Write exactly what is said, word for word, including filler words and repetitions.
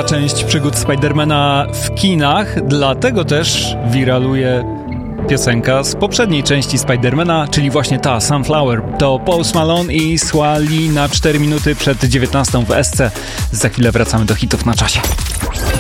nowa część przygód Spidermana w kinach, dlatego też wiraluje piosenka z poprzedniej części Spidermana, czyli właśnie ta, Sunflower. To Post Malone i Swali na cztery minuty przed dziewiętnastą w S C. Za chwilę wracamy do hitów na czasie.